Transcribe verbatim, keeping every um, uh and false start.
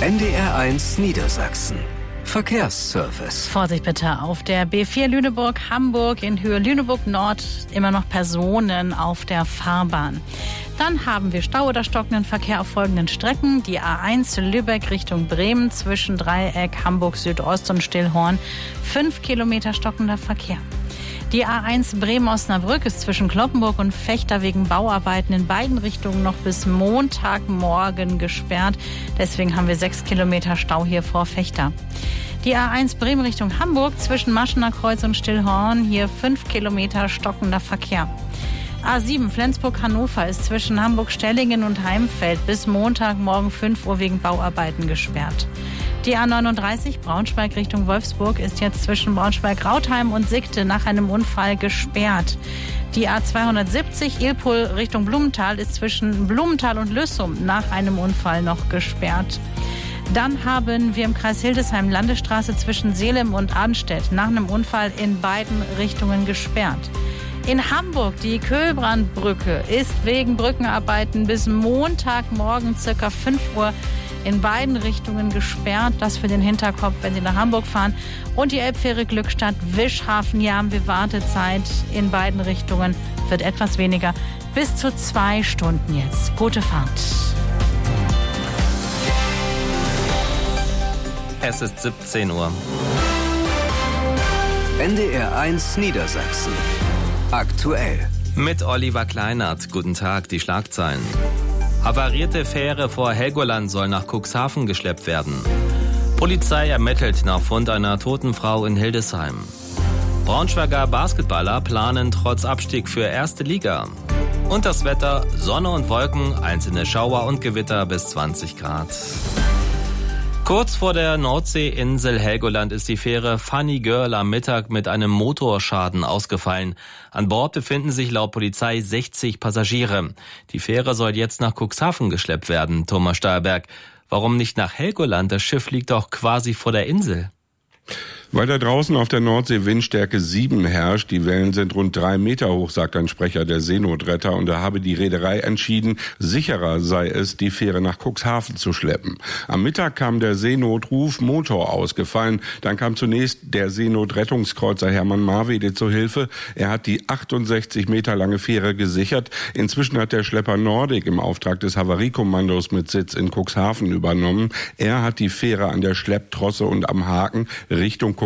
N D R eins Niedersachsen. Verkehrsservice. Vorsicht bitte, auf der B vier Lüneburg-Hamburg in Höhe Lüneburg-Nord immer noch Personen auf der Fahrbahn. Dann haben wir Stau oder stockenden Verkehr auf folgenden Strecken. Die A eins Lübeck Richtung Bremen zwischen Dreieck, Hamburg Südost und Stillhorn. Fünf Kilometer stockender Verkehr. Die A eins Bremen-Osnabrück ist zwischen Cloppenburg und Vechta wegen Bauarbeiten in beiden Richtungen noch bis Montagmorgen gesperrt. Deswegen haben wir sechs Kilometer Stau hier vor Vechta. Die A eins Bremen Richtung Hamburg zwischen Maschener Kreuz und Stillhorn. Hier fünf Kilometer stockender Verkehr. A sieben Flensburg-Hannover ist zwischen Hamburg-Stellingen und Heimfeld bis Montagmorgen fünf Uhr wegen Bauarbeiten gesperrt. Die A neununddreißig Braunschweig Richtung Wolfsburg ist jetzt zwischen Braunschweig-Rautheim und Sigte nach einem Unfall gesperrt. Die A zweihundertsiebzig Ilpol Richtung Blumenthal ist zwischen Blumenthal und Lüssum nach einem Unfall noch gesperrt. Dann haben wir im Kreis Hildesheim Landesstraße zwischen Seelem und Arnstedt nach einem Unfall in beiden Richtungen gesperrt. In Hamburg, die Köhlbrandbrücke ist wegen Brückenarbeiten bis Montagmorgen circa fünf Uhr in beiden Richtungen gesperrt. Das für den Hinterkopf, wenn Sie nach Hamburg fahren. Und die Elbfähre Glückstadt Wischhafen, hier haben wir Wartezeit in beiden Richtungen. Wird etwas weniger, bis zu zwei Stunden jetzt. Gute Fahrt. Es ist siebzehn Uhr. N D R eins Niedersachsen. Aktuell. Mit Oliver Kleinert. Guten Tag, die Schlagzeilen. Havarierte Fähre vor Helgoland soll nach Cuxhaven geschleppt werden. Polizei ermittelt nach Fund einer toten Frau in Hildesheim. Braunschweiger Basketballer planen trotz Abstieg für erste Liga. Und das Wetter, Sonne und Wolken, einzelne Schauer und Gewitter bis zwanzig Grad. Kurz vor der Nordseeinsel Helgoland ist die Fähre Funny Girl am Mittag mit einem Motorschaden ausgefallen. An Bord befinden sich laut Polizei sechzig Passagiere. Die Fähre soll jetzt nach Cuxhaven geschleppt werden. Thomas Steyerberg, warum nicht nach Helgoland? Das Schiff liegt doch quasi vor der Insel. Weil da draußen auf der Nordsee Windstärke sieben herrscht, die Wellen sind rund drei Meter hoch, sagt ein Sprecher der Seenotretter, und da habe die Reederei entschieden, sicherer sei es, die Fähre nach Cuxhaven zu schleppen. Am Mittag kam der Seenotruf, Motor ausgefallen. Dann kam zunächst der Seenotrettungskreuzer Hermann Marwede zur Hilfe. Er hat die achtundsechzig Meter lange Fähre gesichert. Inzwischen hat der Schlepper Nordic im Auftrag des Havariekommandos mit Sitz in Cuxhaven übernommen. Er hat die Fähre an der Schlepptrosse und am Haken Richtung